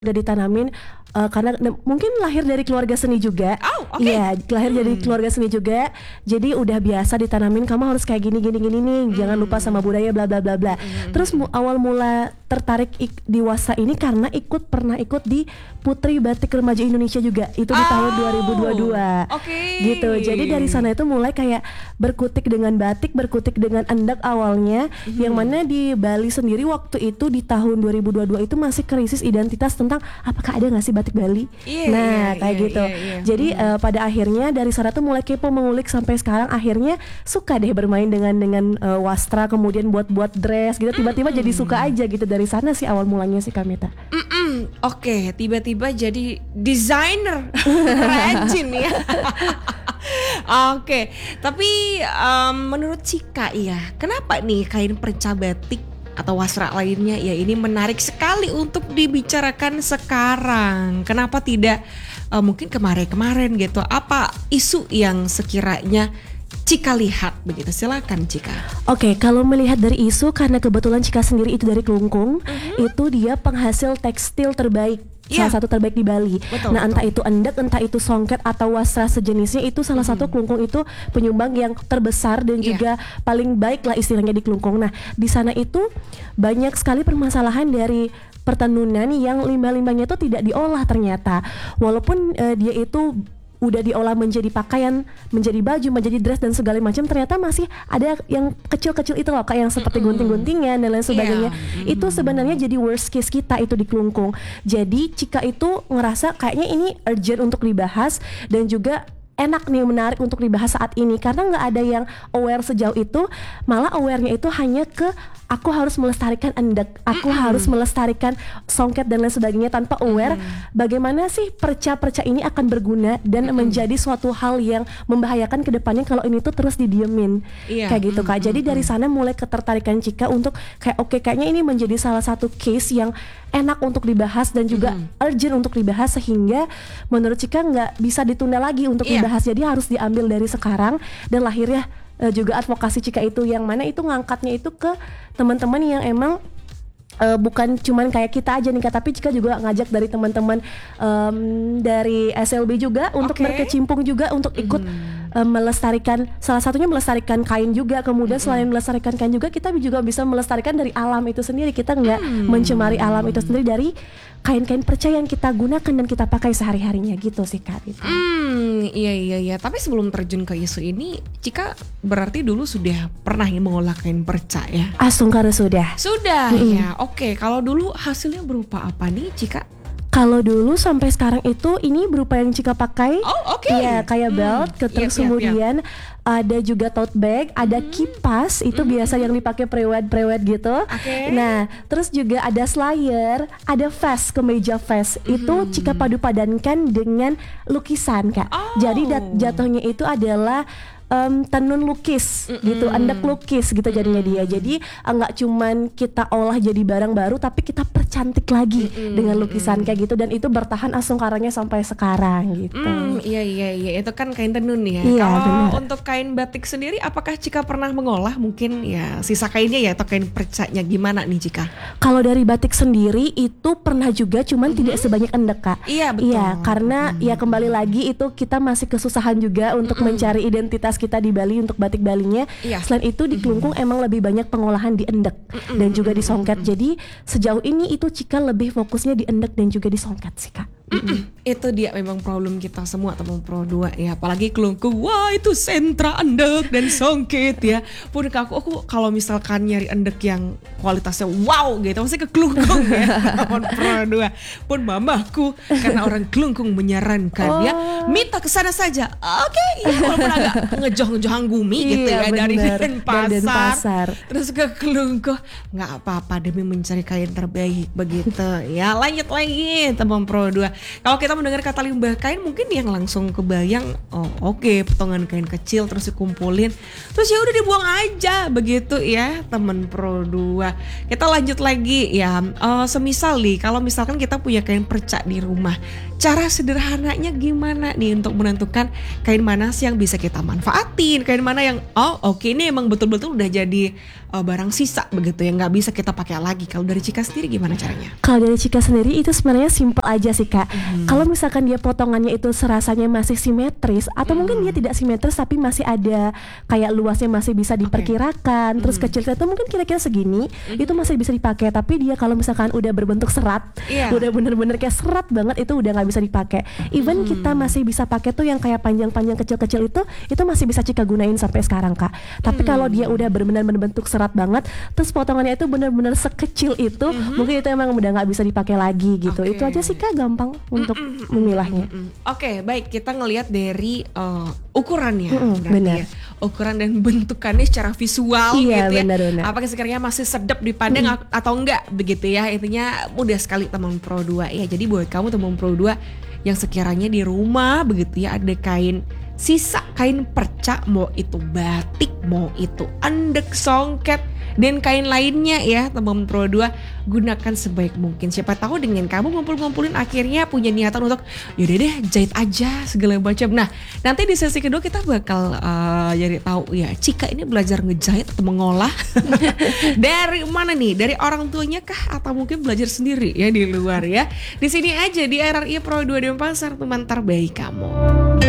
udah ditanamin karena mungkin lahir dari keluarga seni juga. Oh, oke. Iya, lahir dari keluarga seni juga. Jadi udah biasa ditanamin kamu harus kayak gini nih. Jangan lupa sama budaya bla bla bla bla. Terus awal mula tertarik di Wasra ini karena pernah ikut di Putri Batik Remaja Indonesia juga. Itu di tahun 2022. Oke. Gitu. Jadi dari sana itu mulai kayak berkutik dengan batik, berkutik dengan endek awalnya. Yang mana di Bali sendiri waktu itu di tahun 2022 itu masih krisis identitas tentang apakah ada nggak sih batik Bali. Kayak gitu. Jadi pada akhirnya dari sana tuh mulai kepo mengulik sampai sekarang akhirnya suka deh bermain dengan wastra, kemudian buat dress gitu. Tiba-tiba jadi suka aja gitu. Dari sana sih awal mulanya sih Kamita. Oke, tiba-tiba jadi desainer rajin ya. Oke, tapi menurut Cika ya, kenapa nih kain perca batik atau wasra lainnya ya ini menarik sekali untuk dibicarakan sekarang? Kenapa tidak mungkin kemarin-kemarin gitu? Apa isu yang sekiranya Cika lihat begitu? Silakan Cika. Oke, kalau melihat dari isu karena kebetulan Cika sendiri itu dari Kelungkung, itu dia penghasil tekstil terbaik. Salah satu terbaik di Bali. Betul, Entah itu endek, entah itu songket atau wasra sejenisnya, itu salah satu Kelungkung itu penyumbang yang terbesar dan juga paling baik lah istilahnya di Kelungkung. Nah, di sana itu banyak sekali permasalahan dari pertenunan yang limbah-limbahnya itu tidak diolah ternyata. Walaupun dia itu udah diolah menjadi pakaian, menjadi baju, menjadi dress dan segala macam, ternyata masih ada yang kecil-kecil itu loh, kayak yang seperti gunting-guntingan dan lain sebagainya. Itu sebenarnya jadi worst case kita itu di Kelungkung. Jadi Cika itu ngerasa kayaknya ini urgent untuk dibahas dan juga enak nih, menarik untuk dibahas saat ini karena nggak ada yang aware sejauh itu. Malah awarenya itu hanya ke aku harus melestarikan endek, aku harus melestarikan songket dan lain sebagainya, tanpa aware bagaimana sih perca-perca ini akan berguna dan menjadi suatu hal yang membahayakan ke depannya kalau ini tuh terus didiemin. Kayak gitu Kak. Jadi dari sana mulai ketertarikan Cika untuk kayak oke, kayaknya ini menjadi salah satu case yang enak untuk dibahas dan juga urgent untuk dibahas, sehingga menurut Cika nggak bisa ditunda lagi untuk dibahas. Jadi harus diambil dari sekarang, dan lahirnya juga advokasi Cika itu yang mana itu ngangkatnya itu ke teman-teman yang emang bukan cuman kayak kita aja nih Kak, tapi Cika juga ngajak dari teman-teman dari SLB juga untuk berkecimpung juga untuk ikut melestarikan, salah satunya melestarikan kain juga. Kemudian selain melestarikan kain juga, kita juga bisa melestarikan dari alam itu sendiri. Kita nggak mencemari alam itu sendiri dari kain-kain perca yang kita gunakan dan kita pakai sehari-harinya gitu sih Kak. Gitu. Iya. Tapi sebelum terjun ke isu ini, Cika berarti dulu sudah pernah mengolah kain perca ya? Sungkara sudah. Sudah ya. Oke, kalau dulu hasilnya berupa apa nih Cika? Kalau dulu sampai sekarang itu ini berupa yang Cika pakai. Oh, oke. Iya, kayak belt, terus kemudian ada juga tote bag, ada kipas, itu biasa yang dipakai prewed gitu. Nah, terus juga ada slayer, ada vest, kemeja vest. Itu Cika padu padankan dengan lukisan, Kak. Jadi jatuhnya itu adalah tenun lukis gitu, endek lukis gitu jadinya dia. Jadi nggak cuman kita olah jadi barang baru, tapi kita percantik lagi dengan lukisan kayak gitu, dan itu bertahan asungkaranya sampai sekarang gitu. Iya, itu kan kain tenun ya. Iya, kalau benar. untuk kain batik sendiri, apakah Cika pernah mengolah mungkin ya sisa kainnya ya, atau kain percanya gimana nih Cika? Kalau dari batik sendiri itu pernah juga, cuman tidak sebanyak endek Kak. Iya, betul. Iya, karena ya kembali lagi itu kita masih kesusahan juga untuk mencari identitas kita di Bali untuk batik Balinya. Selain itu di Kelungkung emang lebih banyak pengolahan di endek dan juga di songket. Jadi sejauh ini itu Cika lebih fokusnya di endek dan juga di songket sih Kak. Itu dia memang problem kita semua teman Pro 2 ya, apalagi Kelungkung. Wah, itu sentra endek dan songket ya. Pun aku kalau misalkan nyari endek yang kualitasnya wow gitu, pasti ke Kelungkung ya teman Pro 2. Pun mamaku karena orang Kelungkung menyarankan ya, minta ke sana saja. Oke, ya walaupun agak ngejoh-ngejoh Anggumi gitu ya, dari Denpasar terus ke Kelungkung, nggak apa-apa demi mencari kain terbaik begitu ya. Lanjut lagi teman Pro 2. Kalau kita mendengar kata limbah kain mungkin yang langsung kebayang, oh oke, potongan kain kecil terus dikumpulin, terus ya udah dibuang aja begitu ya teman Pro 2. Kita lanjut lagi ya, semisal nih kalau misalkan kita punya kain perca di rumah, cara sederhananya gimana nih untuk menentukan kain mana sih yang bisa kita manfaatin, kain mana yang oke, ini emang betul-betul udah jadi barang sisa begitu ya, nggak bisa kita pakai lagi. Kalau dari Cika sendiri gimana caranya? Kalau dari Cika sendiri itu sebenarnya simple aja sih Kak. Kalau misalkan dia potongannya itu serasanya masih simetris atau mungkin dia tidak simetris tapi masih ada kayak luasnya masih bisa diperkirakan, terus kecilnya itu mungkin kira-kira segini, itu masih bisa dipakai. Tapi dia kalau misalkan udah berbentuk serat, udah bener-bener kayak serat banget, itu udah nggak bisa dipakai. Even kita masih bisa pakai tuh yang kayak panjang-panjang kecil-kecil itu masih bisa Cika gunain sampai sekarang Kak. Tapi kalau dia udah benar-benar bentuk serat banget, terus potongannya itu benar-benar sekecil itu, mungkin itu emang udah nggak bisa dipakai lagi gitu. Itu aja sih Kak, gampang untuk memilahnya. Oke, baik, kita ngelihat dari ukurannya, benar. ya. Ukuran dan bentukannya secara visual gitu ya. Benar. Apakah sekiranya masih sedap dipandang atau enggak begitu ya. Intinya mudah sekali teman Pro 2 ya. Jadi buat kamu teman Pro 2 yang sekiranya di rumah begitu ya ada kain sisa, kain perca, mau itu batik, mau itu endek, songket, dan kain lainnya ya teman Pro 2, gunakan sebaik mungkin. Siapa tahu dengan kamu ngumpul-ngumpulin akhirnya punya niatan untuk yaudah deh jahit aja segala macam. Nah nanti di sesi kedua kita bakal jadi tahu ya Cika ini belajar ngejahit atau mengolah dari mana nih, dari orang tuanya kah atau mungkin belajar sendiri ya di luar ya. Di sini aja di RRI Pro 2 Denpasar, teman terbaik kamu.